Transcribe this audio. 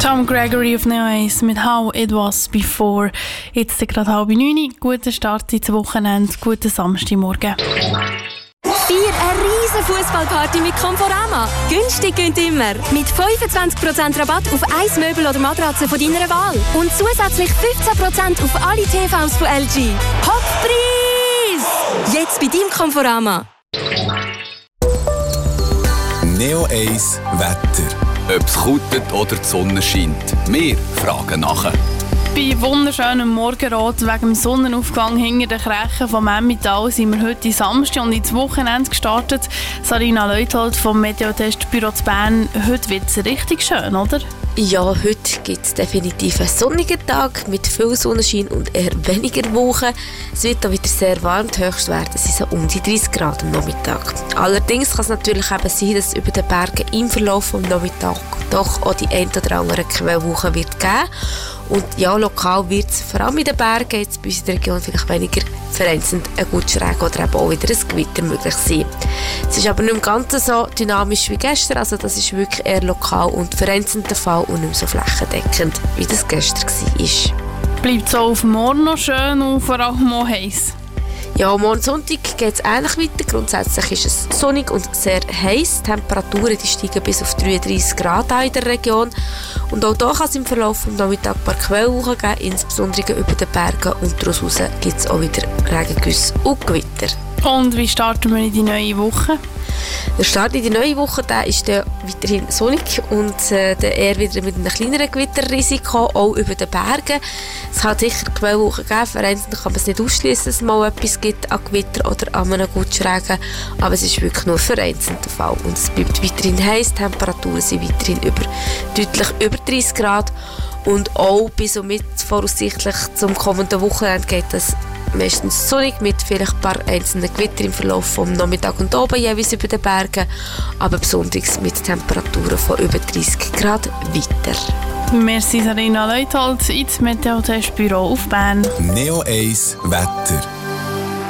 Tom Gregory auf Neo Ace mit «How It Was Before». Jetzt gerade 8:30. Guten Start ins Wochenende, guten Samstagmorgen. Feier eine riesen Fußballparty mit Conforama. Günstig gönnt immer. Mit 25% Rabatt auf ein Möbel oder Matratze von deiner Wahl. Und zusätzlich 15% auf alle TVs von LG. Hochpreis! Jetzt bei deinem Conforama. Neo Ace Wetter. Ob es kutet oder die Sonne scheint. Wir fragen nachher. Bei wunderschönem Morgenrot wegen dem Sonnenaufgang hinter den Krächen vom Emmental sind wir heute Samstag und ins Wochenende gestartet. Sarina Leuthold vom Meteotestbüro zu Bern. Heute wird es richtig schön, oder? Ja, heute gibt es definitiv einen sonnigen Tag mit viel Sonnenschein und eher weniger Wolken. Es wird auch wieder sehr warm, die Höchstwerte sind so um die 30 Grad am Nachmittag. Allerdings kann es natürlich eben sein, dass es über den Bergen im Verlauf des Nachmittags doch auch die ein oder andere Quellwoche wird geben. Und ja, lokal wird es vor allem in den Bergen, jetzt bei uns in der Region vielleicht weniger vereinzelt ein gut schräg oder eben auch wieder ein Gewitter möglich sein. Es ist aber nicht im Ganzen so dynamisch wie gestern, also das ist wirklich eher lokal und vereinzelt der Fall und nicht mehr so flächendeckend, wie das gestern war. Bleibt es auch auf morgen noch schön und vor allem auch heiß? Ja, morgen Sonntag geht es ähnlich weiter. Grundsätzlich ist es sonnig und sehr heiß. Die Temperaturen die steigen bis auf 33 Grad in der Region. Und auch hier kann es im Verlauf des Nachmittags ein paar Quellwochen geben, insbesondere über den Bergen. Und daraus gibt es auch wieder Regengüsse und Gewitter. Und wie starten wir in die neue Woche? Der Start in die neue Woche der ist dann weiterhin sonnig und eher wieder mit einem kleineren Gewitterrisiko, auch über den Bergen. Es kann sicher Quellwochen geben, vereinzelt kann man es nicht ausschließen, dass es mal etwas gibt an Gewitter oder an einem Gutschregen, aber es ist wirklich nur vereinzelt der Fall. Und es bleibt weiterhin heiß, die Temperaturen sind weiterhin deutlich über 30 Grad und auch bis und mit voraussichtlich zum kommenden Wochenende geht es meistens sonnig mit vielleicht ein paar einzelnen Gewitter im Verlauf vom Nachmittag und oben jeweils über den Bergen, aber besonders mit Temperaturen von über 30 Grad weiter. Merci Sarina Leuthold, ins Meteotestbüro auf Bern. Neo Ace Wetter.